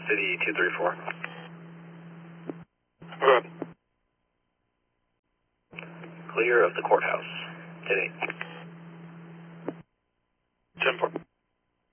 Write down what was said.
City 234. Good. Clear of the courthouse. 10-8. 10-4.